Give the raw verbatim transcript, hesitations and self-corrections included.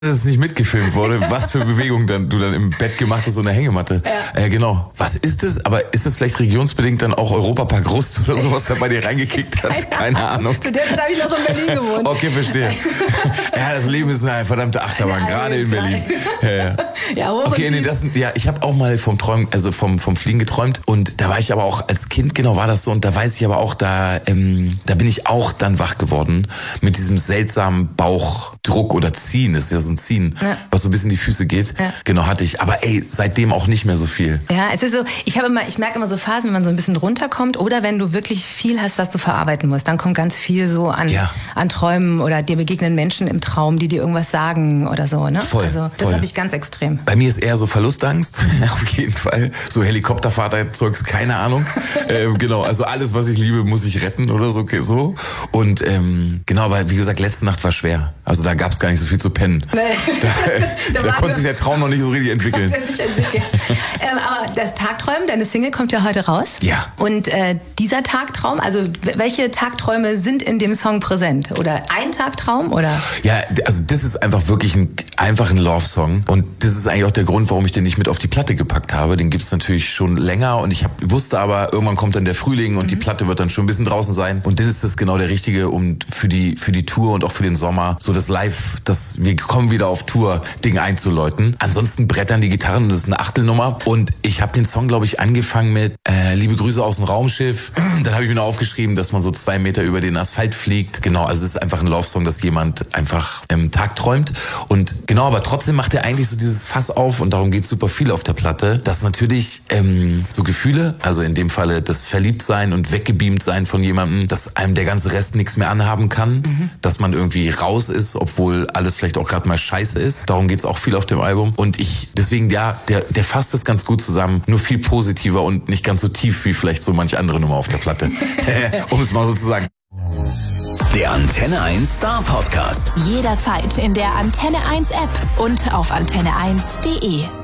dass es nicht mitgefilmt wurde, was für Bewegungen dann, du dann im Bett gemacht hast, so eine Hängematte. Ja. Äh, genau. Was ist das? Aber ist das vielleicht regionsbedingt dann auch Europapark Rust oder sowas, der bei dir reingekickt hat? Keine, Keine Ahnung. Zu der Zeit habe ich noch in Berlin gewohnt. Okay, verstehe. Ja, das Leben ist eine verdammte Achterbahn, ja, gerade in Berlin. Ja, ja. Ja, okay, nee, das sind, ja, ich habe auch mal vom Träumen, also vom vom Fliegen geträumt und da war ich aber auch als Kind, genau war das so, und da weiß ich aber auch, da ähm, da bin ich auch dann wach geworden mit diesem seltsamen Bauchdruck oder Ziehen, das ist ja so ein Ziehen, ja, was so ein bisschen in die Füße geht. Ja. Genau, hatte ich. Aber ey, seitdem auch nicht mehr so viel. Ja, es ist so, ich habe immer, ich merke immer so Phasen, wenn man so ein bisschen runterkommt oder wenn du wirklich viel hast, was du verarbeiten musst, dann kommt ganz viel so an, ja, an Träumen oder dir begegnen Menschen im Traum, die dir irgendwas sagen oder so, ne? Voll, also das habe ich ganz extrem. Bei mir ist eher so Verlustangst, auf jeden Fall. So Helikopterfahrt-Zeugs, keine Ahnung. ähm, genau, also alles, was ich liebe, muss ich retten oder so. Okay, so. Und ähm, genau, aber wie gesagt, letzte Nacht war schwer. Also da gab es gar nicht so viel zu pennen. Nee. Da, da, da konnte sich der Traum noch nicht so richtig entwickeln. Nicht entwickeln. ähm, aber das Tagträumen, deine Single kommt ja heute raus. Ja. Und äh, dieser Tagtraum, also welche Tagträume sind in dem Song präsent? Oder ein Tagtraum? Oder? Ja, also das ist einfach wirklich ein, einfach ein Love-Song. Und das ist eigentlich auch der Grund, warum ich den nicht mit auf die Platte gepackt habe. Den gibt's natürlich schon länger und ich hab, wusste aber, irgendwann kommt dann der Frühling und mhm. die Platte wird dann schon ein bisschen draußen sein. Und dann ist das genau der richtige, um für die, für die Tour und auch für den Sommer, so das Live, das, wir kommen wieder auf Tour, Ding einzuläuten. Ansonsten brettern die Gitarren, das ist eine Achtelnummer. Und ich habe den Song, glaube ich, angefangen mit äh, Liebe Grüße aus dem Raumschiff. Dann habe ich mir noch aufgeschrieben, dass man so zwei Meter über den Asphalt fliegt. Genau, also es ist einfach ein Love-Song, dass jemand einfach im Tag träumt. Und genau, aber trotzdem macht er eigentlich so dieses Fass auf und darum geht super viel auf der Platte, dass natürlich ähm, so Gefühle, also in dem Falle das Verliebtsein und weggebeamt sein von jemandem, dass einem der ganze Rest nichts mehr anhaben kann, mhm. dass man irgendwie raus ist, obwohl alles vielleicht auch gerade mal scheiße ist. Darum geht's auch viel auf dem Album. Und ich, deswegen, ja, der, der fasst das ganz gut zusammen, nur viel positiver und nicht ganz so tief wie vielleicht so manche andere Nummer auf der Platte. Um es mal so zu sagen. Der Antenne eins Star Podcast. Jederzeit in der Antenne eins App und auf antenne eins punkt de.